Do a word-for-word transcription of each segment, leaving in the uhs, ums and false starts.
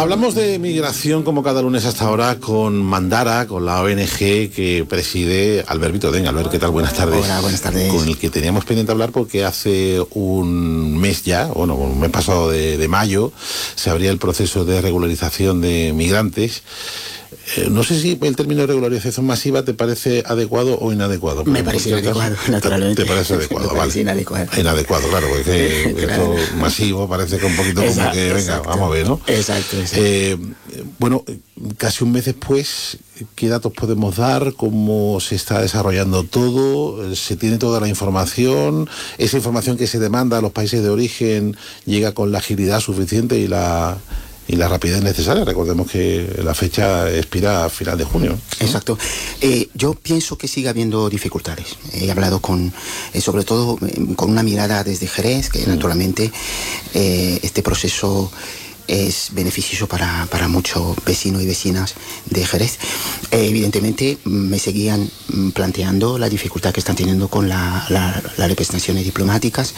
Hablamos de migración como cada lunes hasta ahora con Mandara, con la O N G que preside Albert Vitoden. Albert, ¿qué tal? Buenas tardes. Hola, buenas tardes. Con el que teníamos pendiente hablar porque hace un mes ya, bueno, un mes pasado de, de mayo, se abría el proceso de regularización de migrantes. Eh, no sé si el término de regularización masiva te parece adecuado o inadecuado. Me parece inadecuado, naturalmente. Te parece adecuado, Me parece vale. inadecuado. Inadecuado, claro, porque claro. Esto masivo parece que un poquito exacto, como que, venga, exacto. vamos a ver, ¿no? Exacto, exacto. Eh, bueno, casi un mes después, ¿qué datos podemos dar? ¿Cómo se está desarrollando todo? ¿Se tiene toda la información? ¿Esa información que se demanda a los países de origen llega con la agilidad suficiente y la... y la rapidez necesaria? Recordemos que la fecha expira a final de junio, ¿no? Exacto. Eh, yo pienso que sigue habiendo dificultades. He hablado con, eh, sobre todo, eh, con una mirada desde Jerez, que sí. naturalmente eh, este proceso es beneficioso para, para muchos vecinos y vecinas de Jerez. Eh, evidentemente me seguían planteando la dificultad que están teniendo con la, la, las representaciones diplomáticas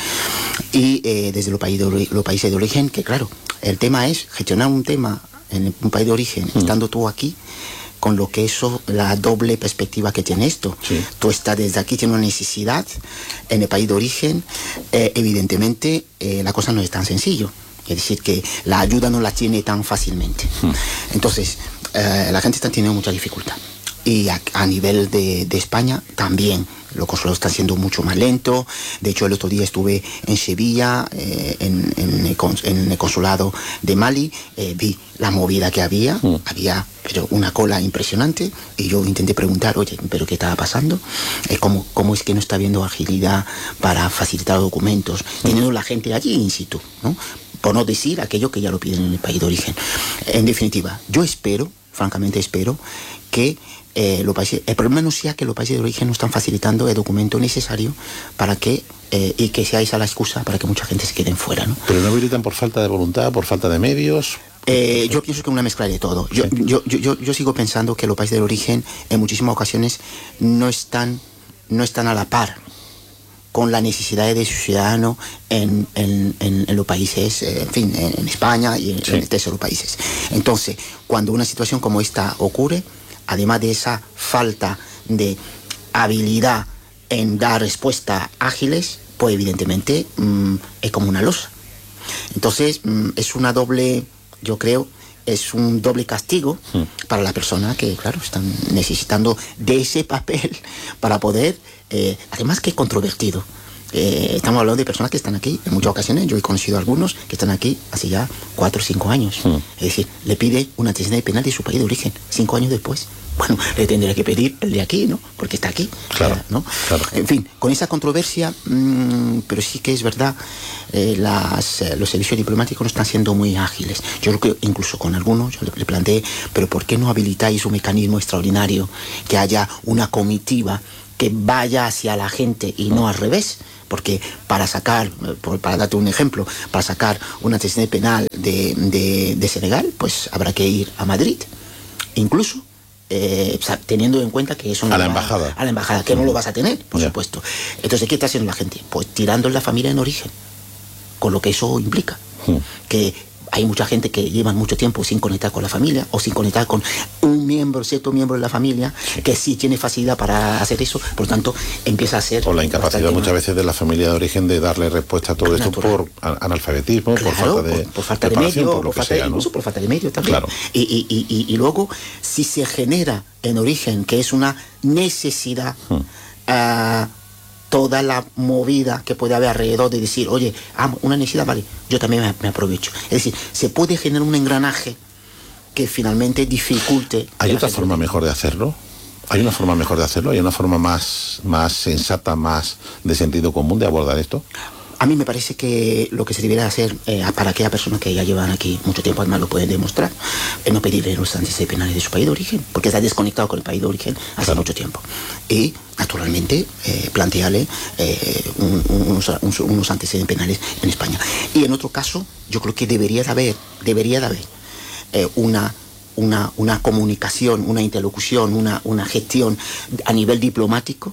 y eh, desde los países, de, los países de origen, que claro, el tema es gestionar un tema en un país de origen, mm. estando tú aquí, con lo que eso, la doble perspectiva que tiene esto. Sí. Tú estás desde aquí, tienes una necesidad en el país de origen, eh, evidentemente eh, la cosa no es tan sencillo. Es decir, que la ayuda no la tiene tan fácilmente. Hmm. Entonces, eh, la gente está teniendo mucha dificultad. Y a, a nivel de, de España también. Los consulados están siendo mucho más lentos. De hecho, el otro día estuve en Sevilla, eh, en, en, el, en el consulado de Mali. Eh, vi la movida que había. Hmm. Había pero una cola impresionante. Y yo intenté preguntar, oye, ¿pero qué estaba pasando? Eh, ¿cómo, ¿Cómo es que no está habiendo agilidad para facilitar documentos? Hmm. Teniendo la gente allí in situ, ¿no? Por no decir aquello que ya lo piden en el país de origen. En definitiva, yo espero, francamente espero, que eh, los países, el problema no sea que los países de origen no están facilitando el documento necesario para que, eh, y que sea esa la excusa para que mucha gente se quede fuera, ¿no? ¿Pero no habilitan por falta de voluntad, por falta de medios? Eh, yo pienso que es una mezcla de todo. Yo, sí. yo, yo, yo, yo sigo pensando que los países de origen en muchísimas ocasiones no están, no están a la par con la necesidad de su ciudadano en, en, en, en los países, en fin, en, en España y en, sí. en terceros países. Entonces, cuando una situación como esta ocurre, además de esa falta de habilidad en dar respuestas ágiles, pues evidentemente mmm, es como una losa. Entonces, mmm, es una doble, yo creo, es un doble castigo mm. para la persona que, claro, están necesitando de ese papel para poder, eh, además que controvertido. Eh, estamos hablando de personas que están aquí, en muchas ocasiones, yo he conocido a algunos que están aquí hace ya cuatro o cinco años. Mm. Es decir, le pide un antecedente penal de su país de origen, cinco años después. Bueno, le tendré que pedir el de aquí, ¿no? Porque está aquí. Claro, ¿no? claro. En fin, con esa controversia, mmm, pero sí que es verdad, eh, las, eh, los servicios diplomáticos no están siendo muy ágiles. Yo creo que incluso con algunos, yo le, le planteé, pero ¿por qué no habilitáis un mecanismo extraordinario? Que haya una comitiva que vaya hacia la gente y no al revés. Porque para sacar, para darte un ejemplo, para sacar un antecedente penal de, de, de Senegal, pues habrá que ir a Madrid. Incluso Eh, teniendo en cuenta que eso no a la va, embajada a la embajada que mm. no lo vas a tener, por yeah. supuesto. Entonces, ¿qué está haciendo la gente? Pues tirando en la familia en origen, con lo que eso implica. Mm. Que hay mucha gente que lleva mucho tiempo sin conectar con la familia o sin conectar con un miembro, cierto miembro de la familia, sí. que sí tiene facilidad para hacer eso, por lo tanto empieza a ser... O la incapacidad muchas más. veces de la familia de origen de darle respuesta a todo esto por analfabetismo, claro, por falta de, por, por falta de medio, por, lo por que falta sea, de, ¿no? incluso por falta de medio también. Claro. Y, y, y, y luego, si se genera en origen, que es una necesidad... Hmm. Uh, toda la movida que puede haber alrededor de decir, oye, ah, una necesidad, vale, yo también me, me aprovecho. Es decir, se puede generar un engranaje que finalmente dificulte... ¿Hay otra forma mejor de hacerlo? ¿Hay una forma mejor de hacerlo? ¿Hay una forma más, más sensata, más de sentido común de abordar esto? A mí me parece que lo que se debería hacer eh, para aquellas personas que ya llevan aquí mucho tiempo, además lo pueden demostrar, es no pedirle los antecedentes penales de su país de origen, porque está desconectado con el país de origen hace claro. mucho tiempo. Y, naturalmente, eh, plantearle eh, un, unos, unos, unos antecedentes penales en España. Y en otro caso, yo creo que debería de haber, debería de haber eh, una... Una, una comunicación, una interlocución, una, una gestión a nivel diplomático,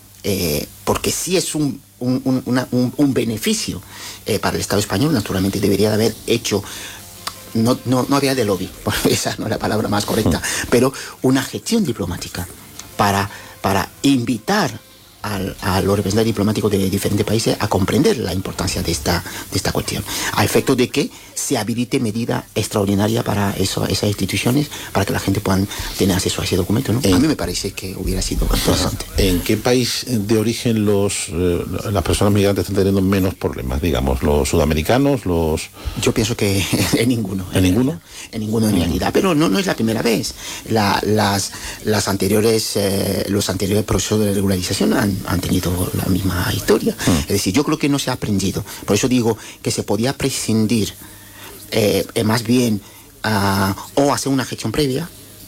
eh, porque sí es un, un, un, una, un, un beneficio eh, para el Estado español, naturalmente debería de haber hecho no, no, no había de lobby, esa no es la palabra más correcta, pero una gestión diplomática para, para invitar al, a los representantes diplomáticos de diferentes países a comprender la importancia de esta, de esta cuestión, a efecto de que se habilite medida extraordinaria para eso, esas instituciones, para que la gente pueda tener acceso a ese documento, ¿no? A mí me parece que hubiera sido interesante. ¿En qué país de origen los eh, las personas migrantes están teniendo menos problemas? Digamos, los sudamericanos, los... Yo pienso que en ninguno. ¿En, ¿En ninguno? En ninguno en realidad, pero no, no es la primera vez. La, las, las anteriores, eh, los anteriores procesos de regularización han, han tenido la misma historia. Mm. Es decir, yo creo que no se ha aprendido. Por eso digo que se podía prescindir Eh, eh, más bien uh, o hacer una gestión previa,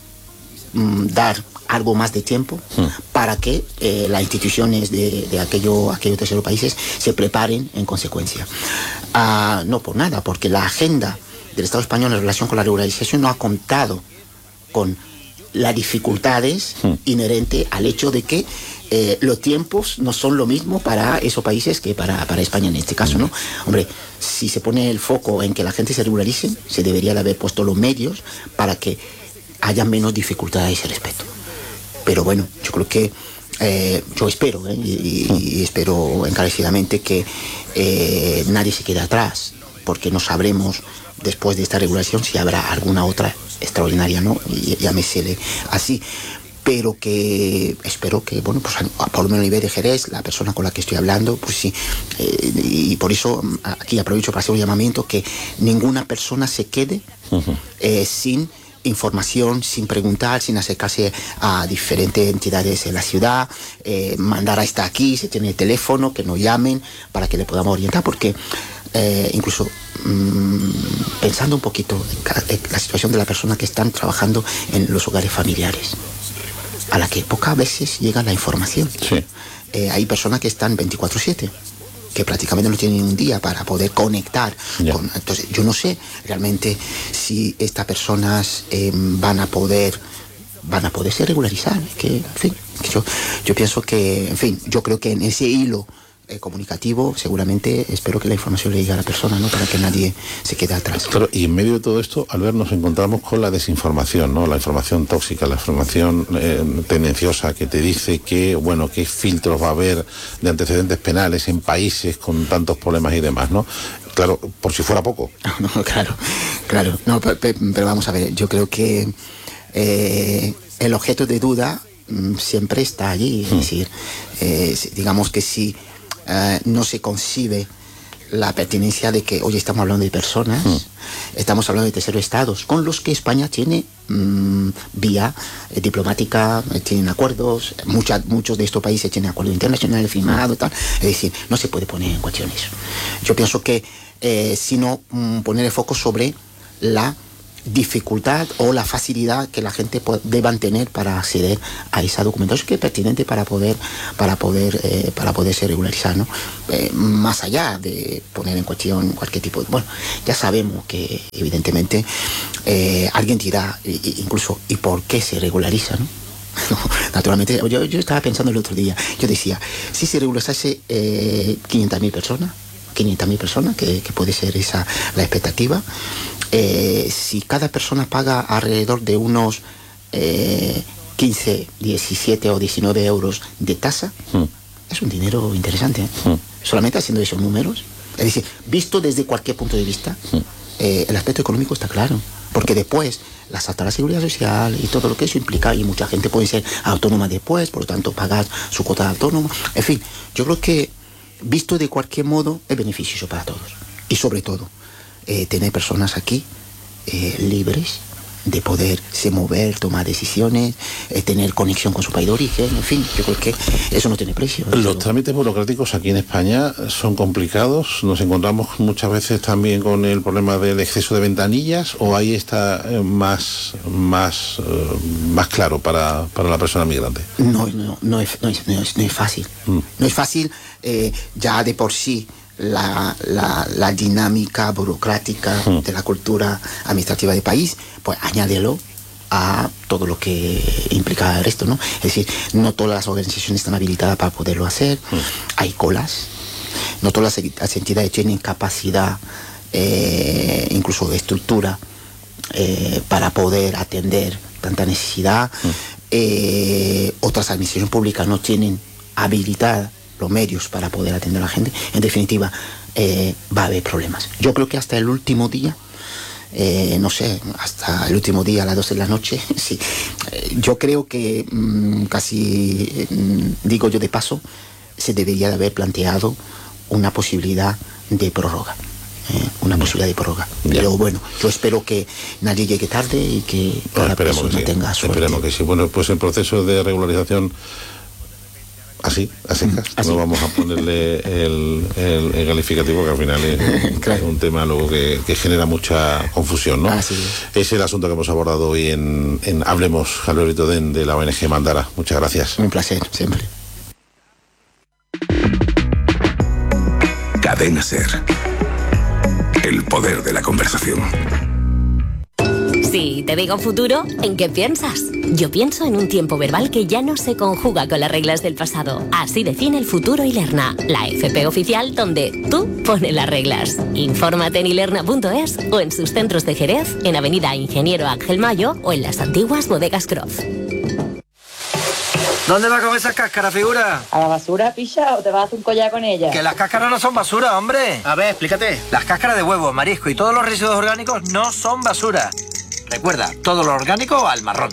mm, dar algo más de tiempo mm. para que eh, las instituciones de, de aquello, aquellos terceros países se preparen en consecuencia. Uh, no por nada, porque la agenda del Estado español en relación con la regularización no ha contado con las dificultades mm. inherentes al hecho de que Eh, los tiempos no son lo mismo para esos países que para, para España en este caso, ¿no? Hombre, si se pone el foco en que la gente se regularice, se debería de haber puesto los medios para que haya menos dificultad a ese respecto. Pero bueno, yo creo que eh, yo espero, ¿eh? y, y espero encarecidamente que eh, nadie se quede atrás, porque no sabremos después de esta regulación si habrá alguna otra extraordinaria, ¿no? Y llámesele así. Pero que espero que, bueno, pues por lo menos a nivel de Jerez, la persona con la que estoy hablando, pues sí, eh, y por eso aquí aprovecho para hacer un llamamiento, que ninguna persona se quede uh-huh. eh, sin información, sin preguntar, sin acercarse a diferentes entidades en la ciudad, eh, mandar hasta aquí, si tiene teléfono, que nos llamen para que le podamos orientar, porque eh, incluso mmm, pensando un poquito en la situación de las personas que están trabajando en los hogares familiares, a la que pocas veces llega la información. Sí. Eh, hay personas que están veinticuatro siete, que prácticamente no tienen un día para poder conectar. Con, entonces, yo no sé realmente si estas personas eh, van a poder van a poderse regularizar. Que, en fin, que yo, yo pienso que, en fin, yo creo que en ese hilo Eh, comunicativo, seguramente espero que la información le llegue a la persona, ¿no? Para que nadie se quede atrás. Claro, y en medio de todo esto, Albert, nos encontramos con la desinformación, ¿no? La información tóxica, la información eh, tendenciosa que te dice que, bueno, qué filtros va a haber de antecedentes penales en países con tantos problemas y demás, ¿no? Claro, por si fuera poco. No, claro, claro. No, pero, pero vamos a ver, yo creo que eh, el objeto de duda mm, siempre está allí. Es hmm. decir, eh, digamos que si Uh, no se concibe la pertinencia de que, oye, estamos hablando de personas, mm. estamos hablando de terceros estados, con los que España tiene mmm, vía eh, diplomática, eh, tienen acuerdos, mucha, muchos de estos países tienen acuerdos internacionales firmados, tal. Es decir, no se puede poner en cuestión eso. Yo pienso que, eh, sino mmm, poner el foco sobre la dificultad o la facilidad que la gente deban tener para acceder a esa documentación que es pertinente para poder para poder eh, para poderse regularizar, ¿no? Eh, más allá de poner en cuestión cualquier tipo de, bueno, ya sabemos que evidentemente eh, alguien dirá incluso ¿y por qué se regulariza, no? Naturalmente, yo, yo estaba pensando el otro día, yo decía, si se regularizase eh, quinientas mil personas, quinientas mil personas, que, que puede ser esa la expectativa. Eh, si cada persona paga alrededor de unos eh, quince, diecisiete o diecinueve euros de tasa, mm. es un dinero interesante, ¿eh? Mm. Solamente haciendo esos números. Es decir, visto desde cualquier punto de vista, mm. eh, el aspecto económico está claro. Porque después, la salta a la seguridad social y todo lo que eso implica, y mucha gente puede ser autónoma después, por lo tanto, pagar su cuota de autónoma. En fin, yo creo que, visto de cualquier modo, es beneficioso para todos. Y sobre todo, Eh, tener personas aquí eh, libres de poderse mover, tomar decisiones, eh, tener conexión con su país de origen, en fin, yo creo que eso no tiene precio. Los eso. Trámites burocráticos aquí en España son complicados, nos encontramos muchas veces también con el problema del exceso de ventanillas, o ahí está eh, más más eh, más claro para, para la persona migrante. No, no, no, es, no, es, no, es, no es fácil, mm. no es fácil eh, ya de por sí. La, la, la dinámica burocrática mm. de la cultura administrativa del país, pues añádelo a todo lo que implica el resto, ¿no? Es decir, no todas las organizaciones están habilitadas para poderlo hacer, mm. hay colas, no todas las, las entidades tienen capacidad, eh, incluso de estructura, eh, para poder atender tanta necesidad. Mm. Eh, otras administraciones públicas no tienen habilidad, los medios para poder atender a la gente. En definitiva, eh, va a haber problemas. Yo creo que hasta el último día, eh, no sé, hasta el último día a las doce de la noche, sí. Eh, yo creo que mmm, casi, eh, digo yo de paso, se debería de haber planteado una posibilidad de prórroga. Eh, una posibilidad de prórroga. Bien. Pero bueno, yo espero que nadie llegue tarde y que cada no, persona que sí. tenga suerte. Esperemos que sí. Bueno, pues el proceso de regularización así, a secas, así. No vamos a ponerle el, el, el calificativo, que al final es, claro. es un tema luego que, que genera mucha confusión, ¿no? Así es. es el asunto que hemos abordado hoy en, en Hablemos, Alberto Den, de la O N G Mandara. Muchas gracias. Un placer, siempre. Cadena SER. El poder de la conversación. Si te digo futuro, ¿en qué piensas? Yo pienso en un tiempo verbal que ya no se conjuga con las reglas del pasado. Así define el futuro Ilerna, la F P oficial donde tú pones las reglas. Infórmate en ilerna punto es o en sus centros de Jerez, en Avenida Ingeniero Ángel Mayo o en las antiguas bodegas Croft. ¿Dónde vas con esas cáscaras, figura? ¿A la basura, picha, o te vas a hacer un collar con ella? Que las cáscaras no son basura, hombre. A ver, explícate. Las cáscaras de huevo, marisco y todos los residuos orgánicos no son basura. Recuerda, todo lo orgánico al marrón.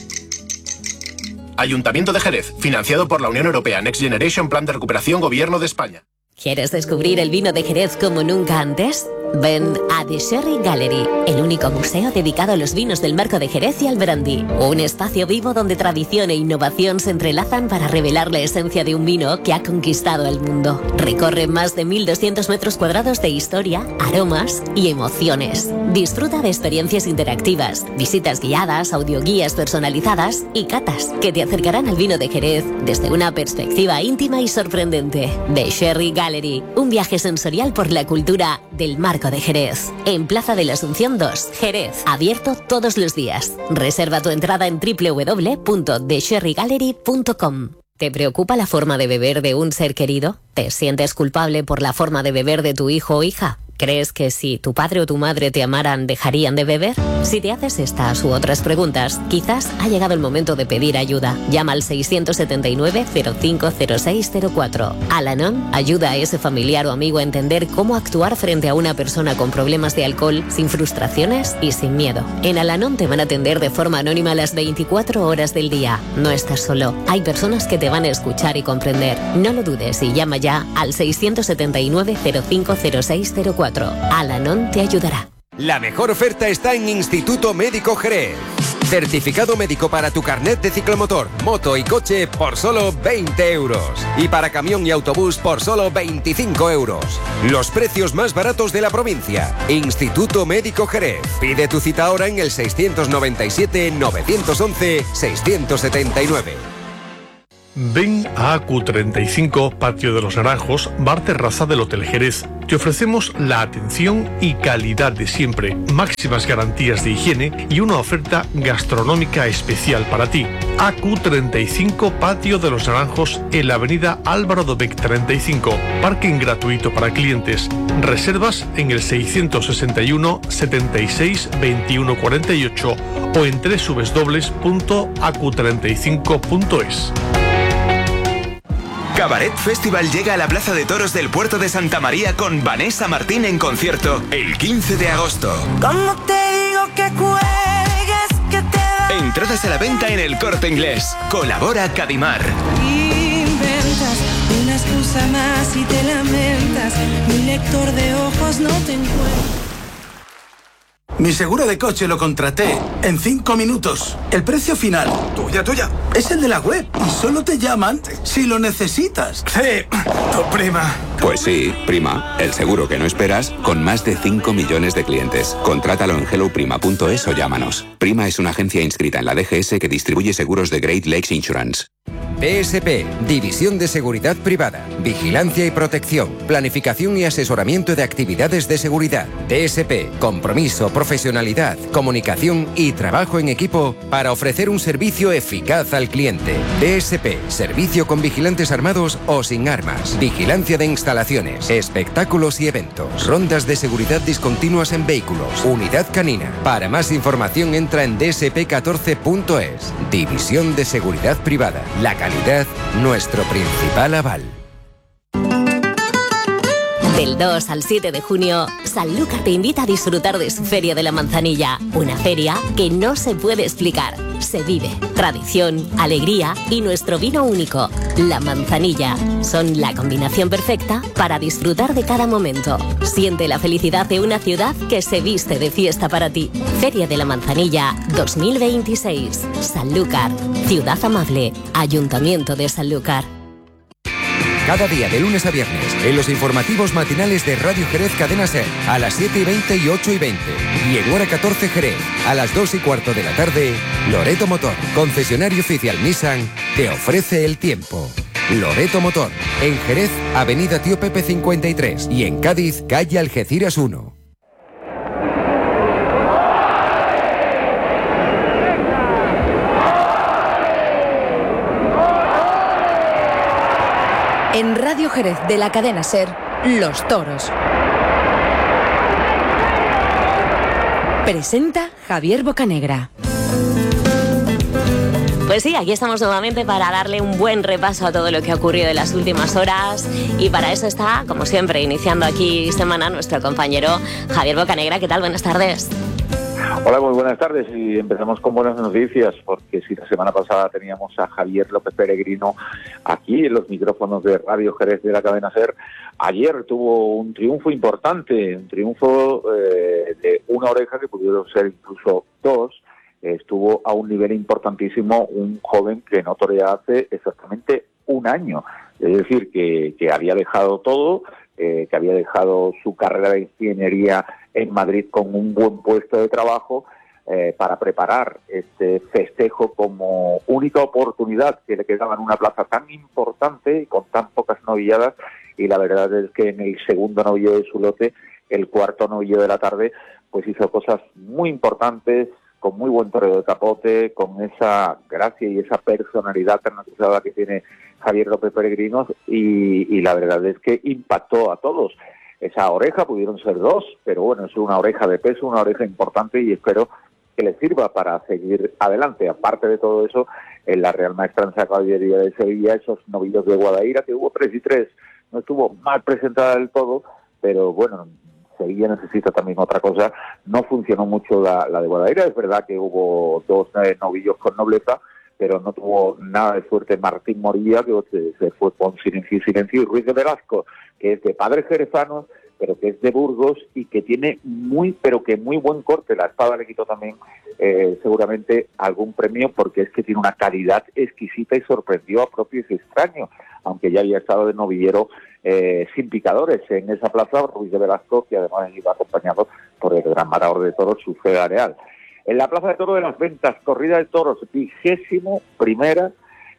Ayuntamiento de Jerez, financiado por la Unión Europea, Next Generation Plan de Recuperación, Gobierno de España. ¿Quieres descubrir el vino de Jerez como nunca antes? Ven a The Sherry Gallery, el único museo dedicado a los vinos del Marco de Jerez y al brandy. Un espacio vivo donde tradición e innovación se entrelazan para revelar la esencia de un vino que ha conquistado el mundo. Recorre más de mil doscientos metros cuadrados de historia, aromas y emociones. Disfruta de experiencias interactivas, visitas guiadas, audioguías personalizadas y catas que te acercarán al vino de Jerez desde una perspectiva íntima y sorprendente. The Sherry Gallery, un viaje sensorial por la cultura del Marco de Jerez, en Plaza de la Asunción dos, Jerez, abierto todos los días. Reserva tu entrada en doble u doble u doble u punto the sherry gallery punto com. ¿Te preocupa la forma de beber de un ser querido? ¿Te sientes culpable por la forma de beber de tu hijo o hija? ¿Crees que si tu padre o tu madre te amaran, dejarían de beber? Si te haces estas u otras preguntas, quizás ha llegado el momento de pedir ayuda. Llama al seiscientos setenta y nueve, cero cinco cero seis cero cuatro. Al-Anon ayuda a ese familiar o amigo a entender cómo actuar frente a una persona con problemas de alcohol, sin frustraciones y sin miedo. En Al-Anon te van a atender de forma anónima las veinticuatro horas del día. No estás solo. Hay personas que te van a escuchar y comprender. No lo dudes y llama ya al seiscientos setenta y nueve, cero cinco cero seis cero cuatro. Al-Anon te ayudará. La mejor oferta está en Instituto Médico Jerez. Certificado médico para tu carnet de ciclomotor, moto y coche por solo veinte euros. Y para camión y autobús por solo veinticinco euros. Los precios más baratos de la provincia. Instituto Médico Jerez. Pide tu cita ahora en el seiscientos noventa y siete, novecientos once, seiscientos setenta y nueve. Ven a A Q treinta y cinco, Patio de los Naranjos, bar terraza del Hotel Jerez. Te ofrecemos la atención y calidad de siempre, máximas garantías de higiene y una oferta gastronómica especial para ti. A Q treinta y cinco, Patio de los Naranjos, en la avenida Álvaro Dobech treinta y cinco. Parking gratuito para clientes. Reservas en el seiscientos sesenta y uno, setenta y seis, veintiuno cuarenta y ocho o en doble u doble u doble u punto a q treinta y cinco punto es. Cabaret Festival llega a la Plaza de Toros del Puerto de Santa María con Vanessa Martín en concierto el quince de agosto. ¿Cómo te digo que cuelgues, que te va? Entradas a la venta en El Corte Inglés. Colabora Cadimar. Inventas una excusa más y te lamentas. Mi lector de ojos no te encuentra. Mi seguro de coche lo contraté en cinco minutos. El precio final, tuya, tuya, es el de la web y solo te llaman si lo necesitas. Sí, tu prima. Pues sí, Prima, el seguro que no esperas con más de cinco millones de clientes. Contrátalo en hello prima punto es o llámanos. Prima es una agencia inscrita en la D G S que distribuye seguros de Great Lakes Insurance. D S P, División de Seguridad Privada, Vigilancia y Protección, Planificación y Asesoramiento de Actividades de Seguridad. D S P, compromiso, profesionalidad, comunicación y trabajo en equipo para ofrecer un servicio eficaz al cliente. D S P, servicio con vigilantes armados o sin armas, vigilancia de instalaciones, espectáculos y eventos, rondas de seguridad discontinuas en vehículos, unidad canina. Para más información entra en d s p catorce punto es. División de Seguridad Privada. La calidad, nuestro principal aval. Del dos al siete de junio, Sanlúcar te invita a disfrutar de su Feria de la Manzanilla. Una feria que no se puede explicar. Se vive tradición, alegría y nuestro vino único, la Manzanilla. Son la combinación perfecta para disfrutar de cada momento. Siente la felicidad de una ciudad que se viste de fiesta para ti. Feria de la Manzanilla dos mil veintiséis. Sanlúcar, ciudad amable, Ayuntamiento de Sanlúcar. Cada día de lunes a viernes en los informativos matinales de Radio Jerez Cadena Ser a las siete y veinte y ocho y veinte y en hora catorce Jerez a las dos y cuarto de la tarde, Loreto Motor, concesionario oficial Nissan, te ofrece el tiempo. Loreto Motor, en Jerez, Avenida Tío Pepe cincuenta y tres y en Cádiz, calle Algeciras uno. En Radio Jerez de la cadena SER, Los Toros. Presenta Javier Bocanegra. Pues sí, aquí estamos nuevamente para darle un buen repaso a todo lo que ha ocurrido en las últimas horas y para eso está, como siempre, iniciando aquí semana nuestro compañero Javier Bocanegra. ¿Qué tal? Buenas tardes. Hola, muy buenas tardes y empezamos con buenas noticias porque si la semana pasada teníamos a Javier López Peregrino aquí en los micrófonos de Radio Jerez de la cadena SER, ayer tuvo un triunfo importante, un triunfo eh, de una oreja que pudieron ser incluso dos. Estuvo a un nivel importantísimo un joven que no torea hace exactamente un año, es decir, que, que había dejado todo, eh, que había dejado su carrera de ingeniería en Madrid con un buen puesto de trabajo eh, para preparar este festejo como única oportunidad que le quedaba en una plaza tan importante y con tan pocas novilladas, y la verdad es que en el segundo novillo de su lote, el cuarto novillo de la tarde, pues hizo cosas muy importantes, con muy buen toreo de capote, con esa gracia y esa personalidad tan acusada que tiene Javier López Peregrino, y, y la verdad es que impactó a todos. Esa oreja pudieron ser dos, pero bueno, es una oreja de peso, una oreja importante y espero que le sirva para seguir adelante. Aparte de todo eso, en la Real Maestranza Caballería de Sevilla, esos novillos de Guadaira, que hubo tres y tres, no estuvo mal presentada del todo, pero bueno, Sevilla necesita también otra cosa. No funcionó mucho la, la de Guadaira, es verdad que hubo dos eh, novillos con nobleza, pero no tuvo nada de suerte Martín Morilla, que se, se fue con silencio y silencio, y Ruiz de Velasco, que es de padres jerezanos, pero que es de Burgos y que tiene muy, pero que muy buen corte. La espada le quitó también eh, seguramente algún premio, porque es que tiene una calidad exquisita y sorprendió a propios y extraños, aunque ya había estado de novillero eh, sin picadores en esa plaza, Ruiz de Velasco, que además iba acompañado por el gran matador de toros, Sufreda Real. En la Plaza de Toros de las Ventas, corrida de toros, vigésimo primera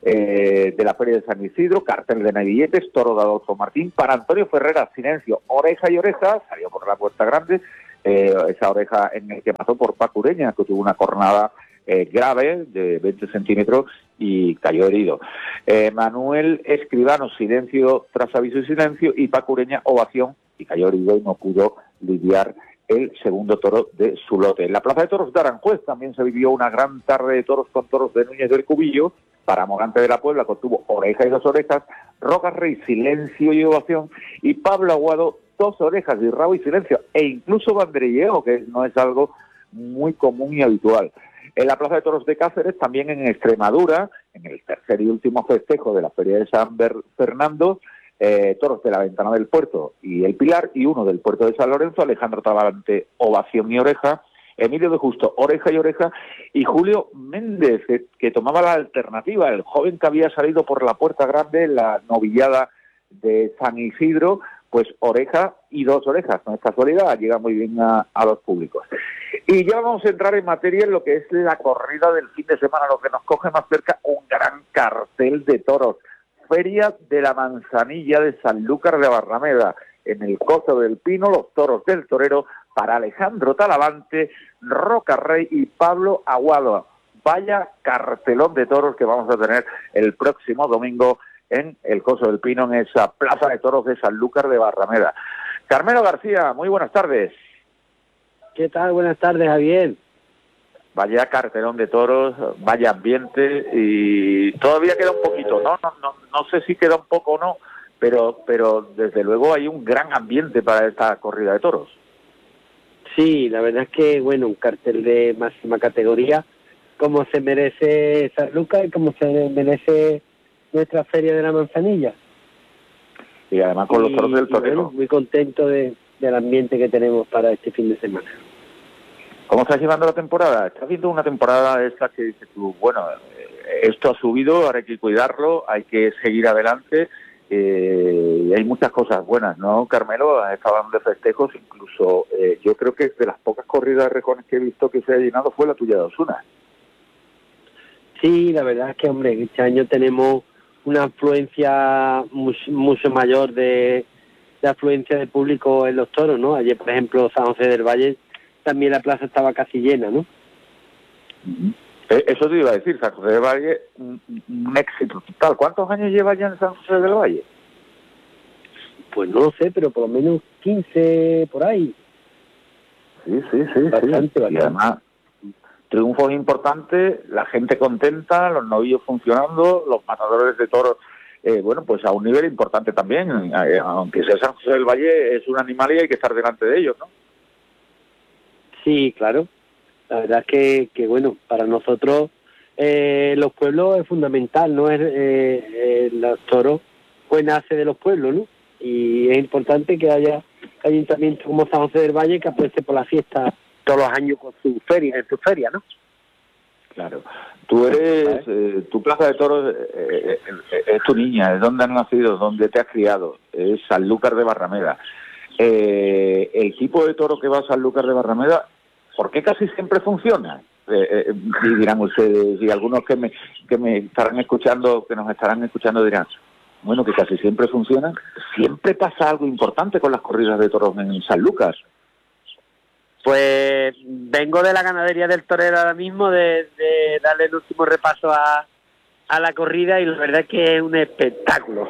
eh, de la Feria de San Isidro, cartel de Navilletes, toro de Adolfo Martín, para Antonio Ferreras, silencio, oreja y oreja, salió por la puerta grande, eh, esa oreja en el que pasó por Paco Ureña, que tuvo una cornada eh, grave de veinte centímetros y cayó herido. Eh, Manuel Escribano, silencio tras aviso y silencio, y Paco Ureña, ovación, y cayó herido y no pudo lidiar el segundo toro de su lote. En la Plaza de Toros de Aranjuez también se vivió una gran tarde de toros con toros de Núñez del Cubillo, para Morante de la Puebla, que tuvo oreja y dos orejas, Rocas Rey, silencio y ovación, y Pablo Aguado, dos orejas y rabo y silencio, e incluso banderilleo, que no es algo muy común y habitual. En la Plaza de Toros de Cáceres, también en Extremadura, en el tercer y último festejo de la Feria de San Fernando, Eh, toros de la Ventana del Puerto y el Pilar, y uno del Puerto de San Lorenzo, Alejandro Tabalante, ovación y oreja, Emilio de Justo, oreja y oreja, y Julio Méndez, que, que tomaba la alternativa, el joven que había salido por la Puerta Grande, la novillada de San Isidro, pues oreja y dos orejas, no es casualidad, llega muy bien a, a los públicos. Y ya vamos a entrar en materia en lo que es la corrida del fin de semana, lo que nos coge más cerca, un gran cartel de toros. Feria de la Manzanilla de Sanlúcar de Barrameda, en el Coso del Pino, los toros del torero para Alejandro Talavante, Roca Rey y Pablo Aguado. Vaya cartelón de toros que vamos a tener el próximo domingo en el Coso del Pino, en esa plaza de toros de Sanlúcar de Barrameda. Carmelo García, muy buenas tardes. ¿Qué tal? Buenas tardes, Javier. Vaya cartelón de toros, vaya ambiente, y todavía queda un poquito, ¿no? No, no, no sé si queda un poco o no, pero, pero desde luego hay un gran ambiente para esta corrida de toros. Sí, la verdad es que, bueno, un cartel de máxima categoría, como se merece Sanlúcar y como se merece nuestra Feria de la Manzanilla. Y además con los toros del torero. Bueno, muy contento de, del ambiente que tenemos para este fin de semana. ¿Cómo estás llevando la temporada? Estás viendo una temporada esta que dices tú, bueno, esto ha subido, ahora hay que cuidarlo, hay que seguir adelante, eh, y hay muchas cosas buenas, ¿no, Carmelo? Has estado hablando de festejos, incluso eh, yo creo que de las pocas corridas de rejones que he visto que se ha llenado fue la tuya de Osuna. Sí, la verdad es que, hombre, este año tenemos una afluencia mucho, mucho mayor de, de afluencia de público en los toros, ¿no? Ayer, por ejemplo, San José del Valle, también la plaza estaba casi llena, ¿no? Uh-huh. Eso te iba a decir, San José del Valle, un, un éxito total. ¿Cuántos años lleva ya en San José del Valle? Pues no lo sé, pero por lo menos quince por ahí. Sí, sí, sí. Bastante, sí. bastante. Y además, triunfos importantes, la gente contenta, los novillos funcionando, los matadores de toros, eh, bueno, pues a un nivel importante también. Eh, aunque sea San José del Valle, es un animal y hay que estar delante de ellos, ¿no? Sí, claro. La verdad es que, que bueno, para nosotros eh, los pueblos es fundamental, ¿no? Es, eh, eh, los toros pues nace de los pueblos, ¿no? Y es importante que haya ayuntamientos como San José del Valle que apueste por la fiesta todos los años con su feria, en su feria, ¿no? Claro. Tú eres, eh, tu plaza de toros eh, eh, es tu niña, es donde has nacido, donde te has criado, es Sanlúcar de Barrameda. Eh, el tipo de toro que va a Sanlúcar de Barrameda, ¿por qué casi siempre funciona? Eh, eh, y dirán ustedes, y algunos que me que me estarán escuchando, que nos estarán escuchando dirán, bueno, que casi siempre funciona. Siempre pasa algo importante con las corridas de toros en Sanlúcar. Pues vengo de la ganadería del torero ahora mismo, de, de darle el último repaso a, a la corrida, y la verdad es que es un espectáculo.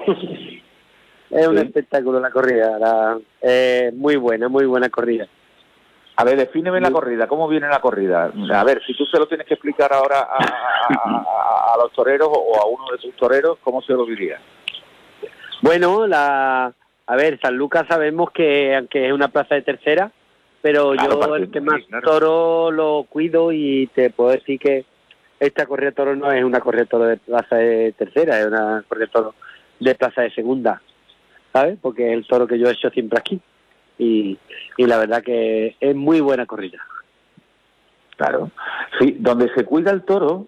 Es un sí. espectáculo la corrida, la, eh, muy buena, muy buena corrida. A ver, defíneme sí. la corrida, ¿cómo viene la corrida? A ver, si tú se lo tienes que explicar ahora a, a, a, a los toreros o a uno de tus toreros, ¿cómo se lo diría? Bueno, la, a ver, Sanlúcar sabemos que aunque es una plaza de tercera, pero claro, yo el que más claro. toro lo cuido, y te puedo decir que esta corrida de toro no es una corrida de toro de plaza de tercera, es una corrida de toro de plaza de segunda, ¿sabes? Porque es el toro que yo he hecho siempre aquí, y, y la verdad que es muy buena corrida. Claro, sí, donde se cuida el toro,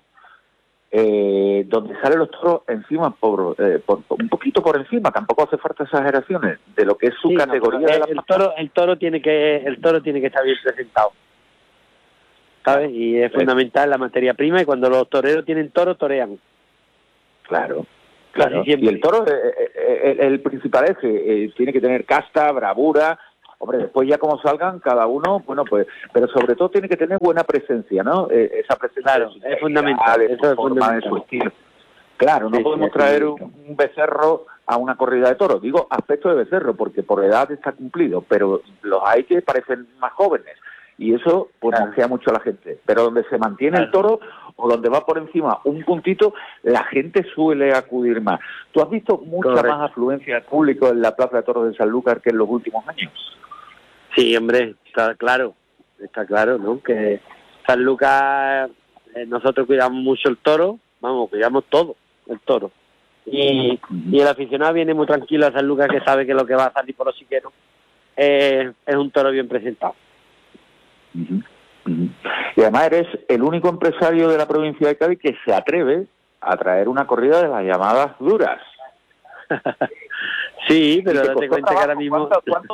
eh, donde salen los toros encima, por, eh, por, por un poquito por encima, tampoco hace falta exageraciones de lo que es su sí, categoría. No, el, de la el toro, el toro tiene que, el toro tiene que estar bien presentado, ¿sabes? Y es fundamental la materia prima, y cuando los toreros tienen toro, torean. Claro. Claro, y el toro, eh, eh, el principal eje, eh, tiene que tener casta, bravura. Hombre, después ya como salgan cada uno, bueno, pues, pero sobre todo tiene que tener buena presencia, ¿no? Eh, esa presencia claro, es fundamental, de eso es forma, fundamental. de su estilo. Claro, no sí, podemos sí, traer sí. un, un becerro a una corrida de toros. Digo aspecto de becerro, porque por edad está cumplido, pero los hay que parecen más jóvenes. Y eso, pues, claro. mosquea mucho a la gente. Pero donde se mantiene claro. el toro, o donde va por encima un puntito, la gente suele acudir más. ¿Tú has visto mucha Correcto. más afluencia de público en la Plaza de Toros de Sanlúcar que en los últimos años? Sí, hombre, está claro, está claro, ¿no? Que Sanlúcar, eh, nosotros cuidamos mucho el toro, vamos, cuidamos todo, el toro. Y, y el aficionado viene muy tranquilo a Sanlúcar, que sabe que lo que va a salir por los siqueros eh, es un toro bien presentado. Uh-huh. Uh-huh. Y además eres el único empresario de la provincia de Cádiz que se atreve a traer una corrida de las llamadas duras. Sí, pero date cuenta trabajo, que ahora mismo... ¿Cuánto, cuánto,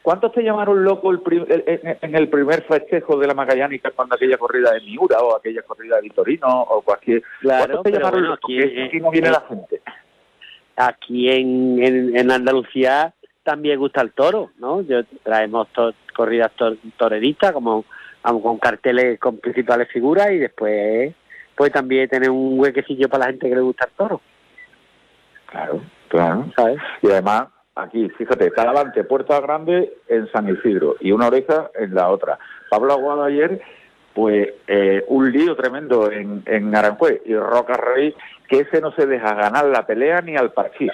¿Cuántos te llamaron loco el prim- en, en el primer festejo de la Magallánica cuando aquella corrida de Miura o aquella corrida de Vitorino o cualquier... Claro, ¿Cuántos te pero llamaron bueno, loco? aquí, Que aquí no viene eh, la gente. Aquí en, en, en Andalucía también gusta el toro, ¿no? Yo traemos to- corridas tor- toreritas como, como con carteles con principales figuras y después pues también tener un huequecillo para la gente que le gusta el toro. Claro, claro. ¿Sabes? Y además, aquí, fíjate, Talavante, Puerta Grande en San Isidro y una oreja en la otra. Pablo Aguado ayer, pues eh, un lío tremendo en, en Aranjuez y Roca Rey, que ese no se deja ganar la pelea ni al parchís.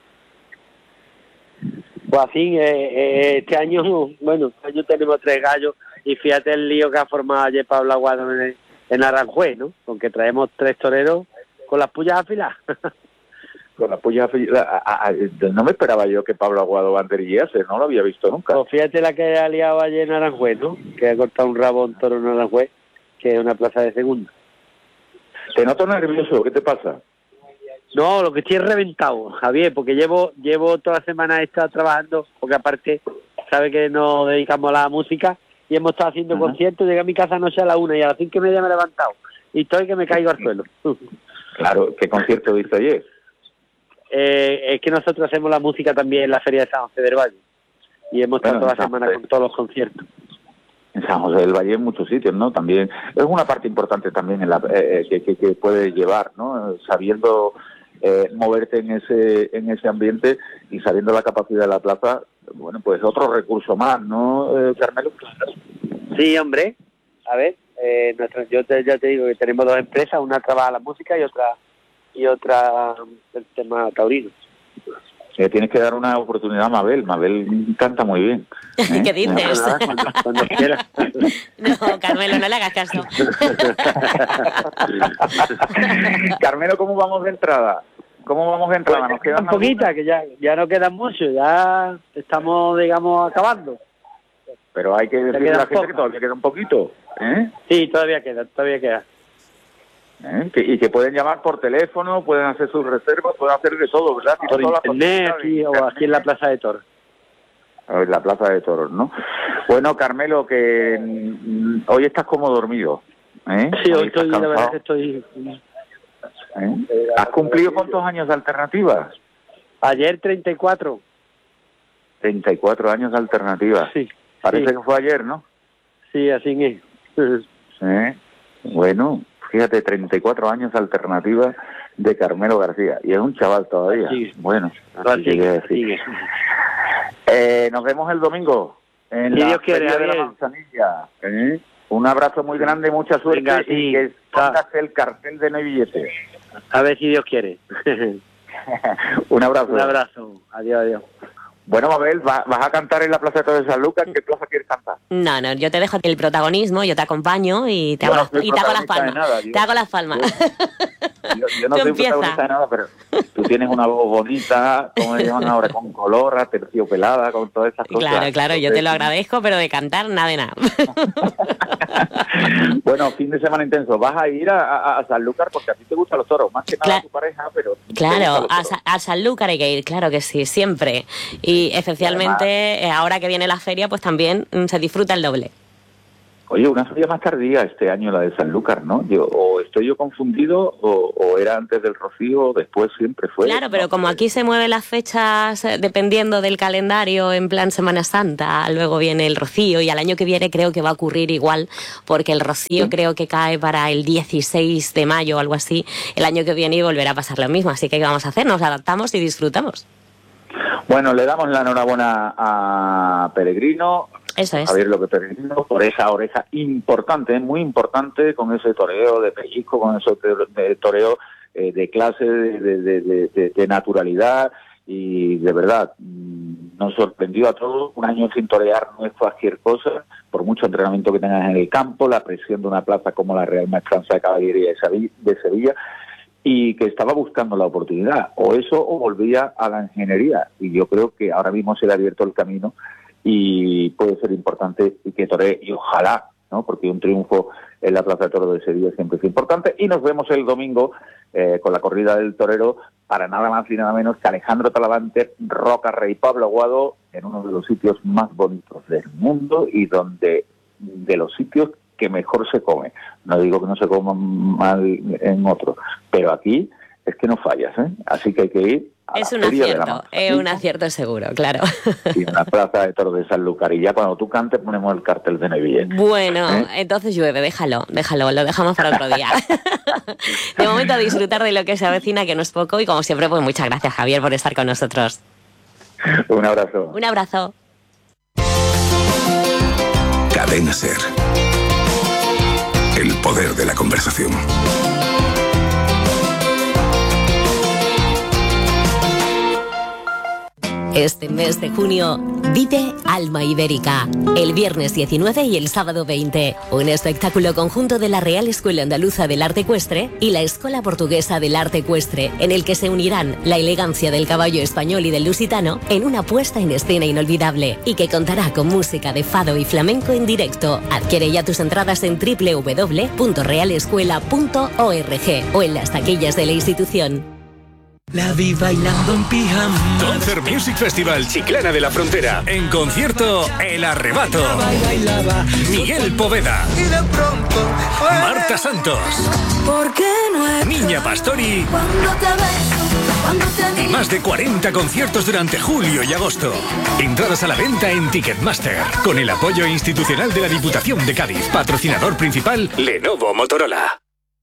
Pues así, eh, eh, este año, bueno, este año tenemos tres gallos y fíjate el lío que ha formado ayer Pablo Aguado en, en Aranjuez, ¿no? Con que traemos tres toreros con las pullas afiladas. Con las pullas afiladas. A, a, no me esperaba yo que Pablo Aguado banderillase, no lo había visto nunca. Pues fíjate la que ha liado ayer en Aranjuez, ¿no? Que ha cortado un rabo un toro en Aranjuez, que es una plaza de segunda. Te noto nervioso, ¿qué te pasa? No, lo que estoy es reventado, Javier, porque llevo llevo toda la semana he estado trabajando, porque aparte, sabe que nos dedicamos a la música y hemos estado haciendo uh-huh. conciertos. Llegué a mi casa anoche a las una y a las cinco y media me he levantado. Y estoy que me caigo al suelo. Claro, ¿qué concierto viste ayer? Eh, es que nosotros hacemos la música también en la Feria de San José del Valle. Y hemos estado Bueno, toda la semana con todos los conciertos. En San José del Valle en muchos sitios, ¿no? También es una parte importante también en la, eh, que, que, que puedes llevar, ¿no? Sabiendo eh, moverte en ese en ese ambiente y sabiendo la capacidad de la plaza, bueno, pues otro recurso más, ¿no, eh, Carmelo? Sí, hombre. A ver, eh, nuestra, yo te, ya te digo que tenemos dos empresas, una trabaja la música y otra y otra el tema taurino. Eh, tienes que dar una oportunidad a Mabel. Mabel canta muy bien. ¿eh? ¿Qué dices? Cuando, cuando quieras. No, Carmelo, no le hagas caso. Carmelo, ¿cómo vamos de entrada? ¿Cómo vamos de entrada? Pues, ¿Nos quedan un poquita, que ya, ya no quedan mucho, ya estamos, digamos, acabando. Pero hay que decirle a la gente poca. que todavía queda un poquito. ¿eh? Sí, todavía queda, todavía queda. ¿Eh? Que, y que pueden llamar por teléfono, pueden hacer sus reservas, pueden hacer de todo, ¿verdad? Por internet, aquí o aquí en la Plaza de Toros. En la Plaza de Toros, ¿no? Bueno, Carmelo, que mm, hoy estás como dormido. ¿eh? Sí, hoy, hoy estoy, estás la verdad cansado. que estoy... ¿Eh? ¿Has cumplido cuántos años de alternativas? Ayer treinta y cuatro. treinta y cuatro años de alternativas. Sí. Parece sí. que fue ayer, ¿no? Sí, así es. ¿Eh? Bueno, fíjate, treinta y cuatro años de alternativa de Carmelo García. Y es un chaval todavía. Sí. Bueno, así así que que, decir. Eh, nos vemos el domingo en Si la Dios quiere, Feria de la Javier. Manzanilla. ¿eh? Un abrazo muy grande, mucha suerte. Venga, sí. Y que pongas el cartel de no hay billetes. A ver si Dios quiere. Un abrazo. Un abrazo. Adiós, adiós. Bueno, Mabel, ¿vas, vas a cantar en la Plaza de Toros de San Lucas? ¿En qué plaza quieres cantar? No, no, yo te dejo el protagonismo, yo te acompaño y te Yo hago, no soy las, y te hago las protagonista de palmas. nada, yo- te hago las palmas. Yo, yo no Tú soy empieza. protagonista de nada, pero tú tienes una voz bonita, como le llaman ahora, con color, aterciopelada, con todas esas cosas. Claro, claro, yo te lo agradezco, pero de cantar nada de nada. Bueno, fin de semana intenso. Vas a ir a, a, a Sanlúcar porque a ti te gustan los toros, más que nada Cla- a tu pareja, pero... te Claro, gustan los a, toros. Sa- a Sanlúcar hay que ir, claro que sí, siempre. Y especialmente eh, ahora que viene la feria, pues también mm, se disfruta el doble. Oye, una feria más tardía este año, la de Sanlúcar, ¿no? Yo, o estoy yo confundido, o, o era antes del Rocío, o después siempre fue... Claro, pero como aquí se mueven las fechas eh, dependiendo del calendario, en plan Semana Santa, luego viene el Rocío y al año que viene creo que va a ocurrir igual, porque el Rocío ¿Sí? creo que cae para el dieciséis de mayo o algo así, el año que viene y volverá a pasar lo mismo, así que ¿qué vamos a hacer? Nos adaptamos y disfrutamos. Bueno, le damos la enhorabuena a Peregrino, Eso es. Javier López Peregrino, por esa oreja importante, muy importante, con ese toreo de pellizco, con ese de toreo eh, de clase, de, de, de, de, de naturalidad, y de verdad mmm, nos sorprendió a todos. Un año sin torear no es cualquier cosa, por mucho entrenamiento que tengas en el campo, la presión de una plaza como la Real Maestranza de Caballería de Sevilla, de Sevilla y que estaba buscando la oportunidad, o eso o volvía a la ingeniería, y yo creo que ahora mismo se le ha abierto el camino y puede ser importante y que toree, y ojalá ¿no? Porque un triunfo en la Plaza de Toros de Sevilla siempre es importante. Y nos vemos el domingo eh, con la corrida del torero, para nada más y nada menos que Alejandro Talavante, Roca Rey Pablo Aguado, en uno de los sitios más bonitos del mundo y donde de los sitios que mejor se come. No digo que no se coma mal en otros, pero aquí es que no fallas, ¿eh? Así que hay que ir. Es un acierto, es un acierto seguro, claro. Y en la Plaza de Toros de Sanlúcar. Y ya cuando tú cantes ponemos el cartel de Neville. Bueno, ¿Eh? entonces llueve, déjalo, déjalo, lo dejamos para otro día. De momento a disfrutar de lo que se avecina, que no es poco, y como siempre, pues muchas gracias, Javier, por estar con nosotros. Un abrazo. Un abrazo. Cadena SER. El poder de la conversación. Este mes de junio vive Alma Ibérica, el viernes diecinueve y el sábado veinte. Un espectáculo conjunto de la Real Escuela Andaluza del Arte Ecuestre y la Escuela Portuguesa del Arte Ecuestre, en el que se unirán la elegancia del caballo español y del lusitano en una puesta en escena inolvidable, y que contará con música de fado y flamenco en directo. Adquiere ya tus entradas en doble u doble u doble u punto real escuela punto org o en las taquillas de la institución. La vi bailando en pijama. Concert Music Festival Chiclana de la Frontera. En concierto, El Arrebato. Bailaba, Miguel Poveda. y de pronto fue Marta Santos. ¿Por qué no es Niña Pastori. cuando te beso, cuando te Y digo? más de cuarenta conciertos durante julio y agosto. Entradas a la venta en Ticketmaster. Con el apoyo institucional de la Diputación de Cádiz. Patrocinador principal, Lenovo Motorola.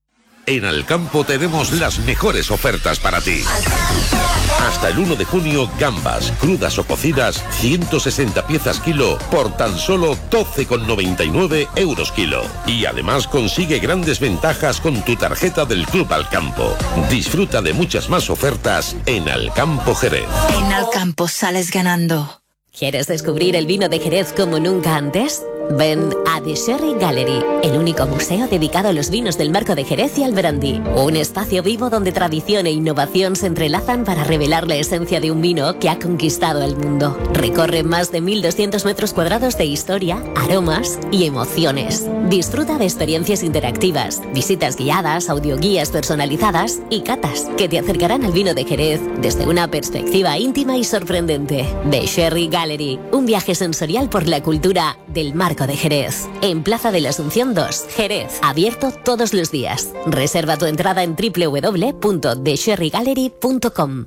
En Alcampo tenemos las mejores ofertas para ti. Hasta el uno de junio, gambas, crudas o cocidas, ciento sesenta piezas kilo por tan solo doce con noventa y nueve euros kilo. Y además consigue grandes ventajas con tu tarjeta del Club Alcampo. Disfruta de muchas más ofertas en Alcampo Jerez. En Alcampo sales ganando. ¿Quieres descubrir el vino de Jerez como nunca antes? Ven a The Sherry Gallery, el único museo dedicado a los vinos del Marco de Jerez y al brandy. Un espacio vivo donde tradición e innovación se entrelazan para revelar la esencia de un vino que ha conquistado el mundo. Recorre más de mil doscientos metros cuadrados de historia, aromas y emociones. Disfruta de experiencias interactivas, visitas guiadas, audioguías personalizadas y catas que te acercarán al vino de Jerez desde una perspectiva íntima y sorprendente. The Sherry Gallery, un viaje sensorial por la cultura del Marco de Jerez. En Plaza de la Asunción dos, Jerez. Abierto todos los días. Reserva tu entrada en doble u doble u doble u punto the sherry gallery punto com.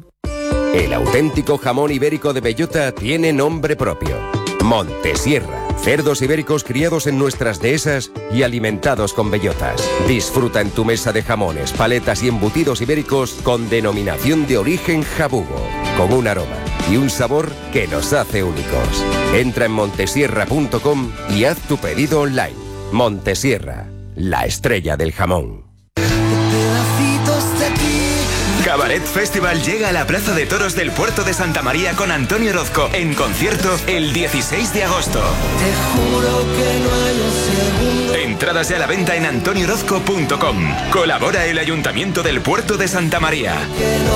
El auténtico jamón ibérico de bellota tiene nombre propio. Montesierra. Cerdos ibéricos criados en nuestras dehesas y alimentados con bellotas. Disfruta en tu mesa de jamones, paletas y embutidos ibéricos con denominación de origen jabugo, con un aroma y un sabor que nos hace únicos. Entra en montesierra punto com y haz tu pedido online. Montesierra, la estrella del jamón. Cabaret Festival llega a la Plaza de Toros del Puerto de Santa María con Antonio Orozco en concierto el dieciséis de agosto. Te juro que no hay un segundo. Entradas ya a la venta en antonio orozco punto com. Colabora el Ayuntamiento del Puerto de Santa María.